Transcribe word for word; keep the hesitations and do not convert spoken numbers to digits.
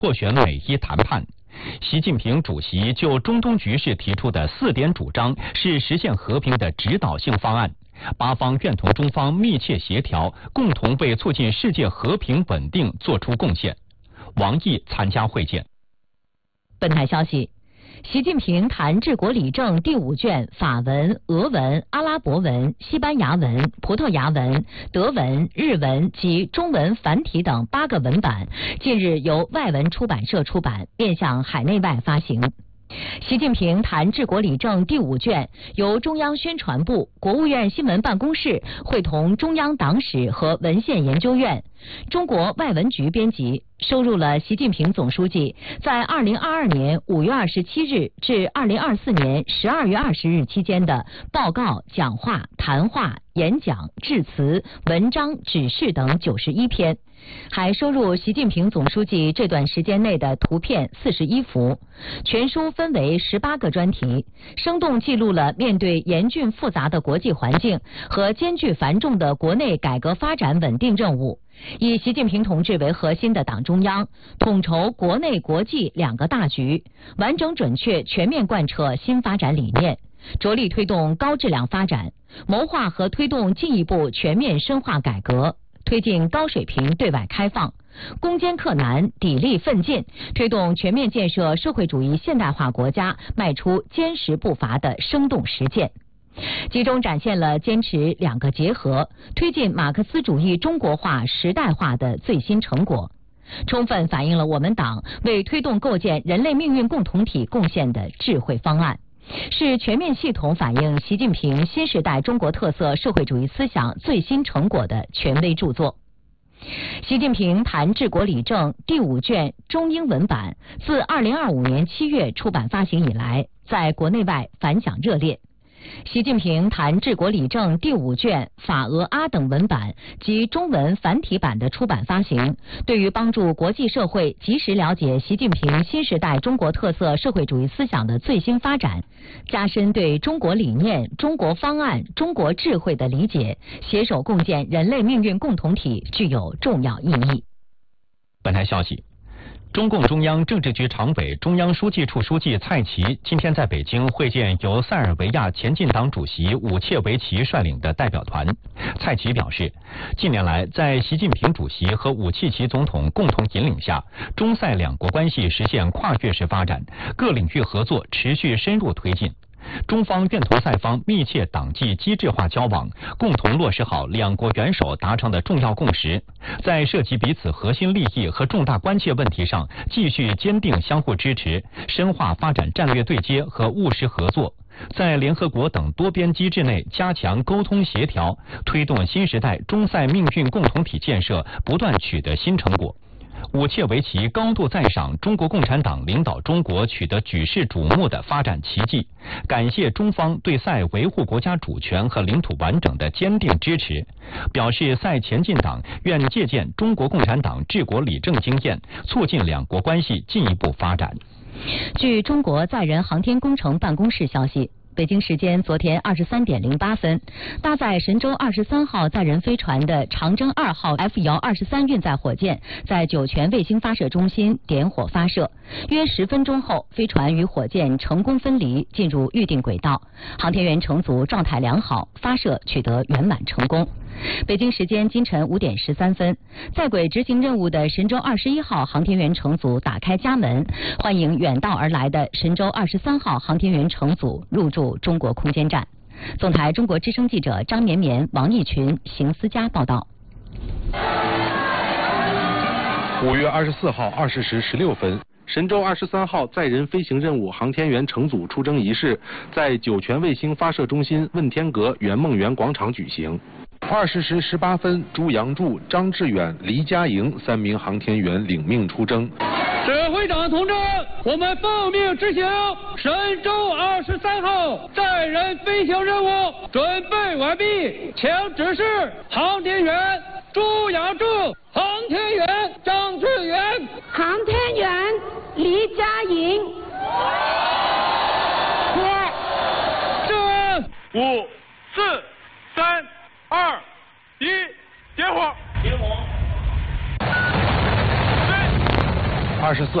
斡旋美伊谈判。习近平主席就中东局势提出的四点主张是实现和平的指导性方案，八方愿同中方密切协调，共同为促进世界和平稳定作出贡献。王毅参加会见。 本台消息，习近平谈治国理政第五卷法文、俄文、阿拉伯文、西班牙文、葡萄牙文、德文、日文及中文繁体等八个文版，近日由外文出版社出版，面向海内外发行。习近平谈治国理政第五卷由中央宣传部、国务院新闻办公室会同中央党史和文献研究院、中国外文局编辑，收录了习近平总书记在二零二二年五月二十七日至二零二四年十二月二十日期间的报告、讲话、谈话、演讲、致辞、文章、指示等九十一篇，还收录习近平总书记这段时间内的图片四十一幅。全书分为十八个专题，生动记录了面对严峻复杂的国际环境和艰巨繁重的国内改革发展稳定任务，以习近平同志为核心的党中央统筹国内国际两个大局，完整准确全面贯彻新发展理念，着力推动高质量发展，谋划和推动进一步全面深化改革，推进高水平对外开放，攻坚克难，砥砺奋进，推动全面建设社会主义现代化国家迈出坚实步伐的生动实践。集中展现了坚持两个结合，推进马克思主义中国化时代化的最新成果，充分反映了我们党为推动构建人类命运共同体贡献的智慧方案，是全面系统反映习近平新时代中国特色社会主义思想最新成果的权威著作。习近平谈治国理政第五卷中英文版自二零二五年七月出版发行以来，在国内外反响热烈。习近平谈治国理政第五卷法俄阿等文版及中文繁体版的出版发行，对于帮助国际社会及时了解习近平新时代中国特色社会主义思想的最新发展，加深对中国理念、中国方案、中国智慧的理解，携手共建人类命运共同体，具有重要意义。 本台消息，中共中央政治局常委、中央书记处书记蔡奇今天在北京会见由塞尔维亚前进党主席武切维奇率领的代表团。蔡奇表示，近年来在习近平主席和武契奇总统共同引领下，中塞两国关系实现跨越式发展，各领域合作持续深入推进。中方愿同塞方密切党纪机制化交往，共同落实好两国元首达成的重要共识，在涉及彼此核心利益和重大关切问题上，继续坚定相互支持，深化发展战略对接和务实合作，在联合国等多边机制内加强沟通协调，推动新时代中塞命运共同体建设不断取得新成果。武切维奇高度赞赏中国共产党领导中国取得举世瞩目的发展奇迹，感谢中方对塞维护国家主权和领土完整的坚定支持，表示塞前进党愿借鉴中国共产党治国理政经验，促进两国关系进一步发展。 据中国载人航天工程办公室消息，北京时间昨天二十三点零八分，搭载神舟二十三号载人飞船的长征二号 F 遥二十三运载火箭在酒泉卫星发射中心点火发射，约十分钟后，飞船与火箭成功分离，进入预定轨道，航天员乘组状态良好，发射取得圆满成功。北京时间今晨五点十三分，在轨执行任务的神舟二十一号航天员乘组打开家门，欢迎远道而来的神舟二十三号航天员乘组入驻中国空间站。总台中国之声记者张绵绵、王义群、邢思佳报道。 五月二十四号二十时十六分，神舟二十三号载人飞行任务航天员乘组出征仪式在酒泉卫星发射中心问天阁圆梦园广场举行。二十时十八分，朱杨柱、张志远、黎佳莹三名航天员领命出征。 指挥长同志，我们奉命执行神舟二十三号载人飞行任务准备完毕，请指示航天员朱杨柱、航天员张志远、 航天员黎佳莹。 这五四三二一，点火！点火！ 二二十四